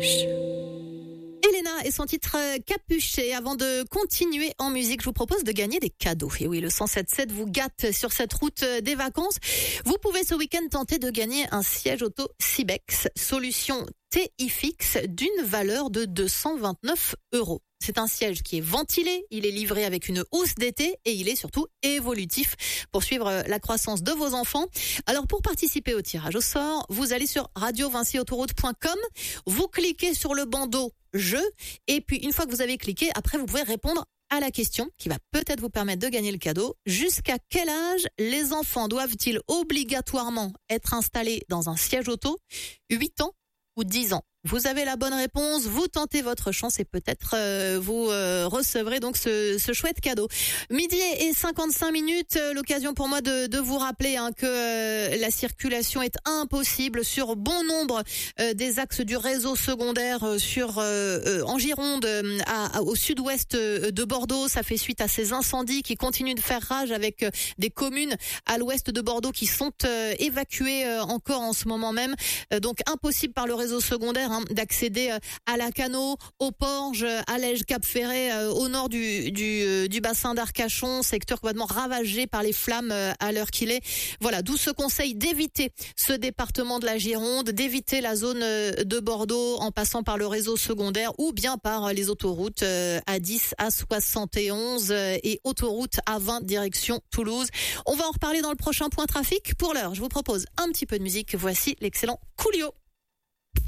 Capuche. Elena et son titre Capuché. Avant de continuer en musique, je vous propose de gagner des cadeaux. Et oui, le 107.7 vous gâte sur cette route des vacances. Vous pouvez ce week-end tenter de gagner un siège auto Cibex, solution TIFix d'une valeur de 229 €. C'est un siège qui est ventilé, il est livré avec une housse d'été et il est surtout évolutif pour suivre la croissance de vos enfants. Alors pour participer au tirage au sort, vous allez sur radiovincyautoroute.com, vous cliquez sur le bandeau jeu et puis une fois que vous avez cliqué, après vous pouvez répondre à la question qui va peut-être vous permettre de gagner le cadeau. Jusqu'à quel âge les enfants doivent-ils obligatoirement être installés dans un siège auto ? 8 ans ou 10 ans ? Vous avez la bonne réponse, vous tentez votre chance et peut-être vous recevrez donc ce chouette cadeau. 12h55, l'occasion pour moi de vous rappeler que la circulation est impossible sur bon nombre des axes du réseau secondaire en Gironde, au sud-ouest de Bordeaux. Ça fait suite à ces incendies qui continuent de faire rage avec des communes à l'ouest de Bordeaux qui sont évacuées encore en ce moment même. Donc impossible par le réseau secondaire d'accéder à la Cano, au Porge, à Lège, Cap-Ferret, au nord du bassin d'Arcachon, secteur complètement ravagé par les flammes à l'heure qu'il est. Voilà, d'où ce conseil d'éviter ce département de la Gironde, d'éviter la zone de Bordeaux en passant par le réseau secondaire ou bien par les autoroutes A10, A71 et autoroute A20 direction Toulouse. On va en reparler dans le prochain point trafic. Pour l'heure, je vous propose un petit peu de musique. Voici l'excellent Coolio.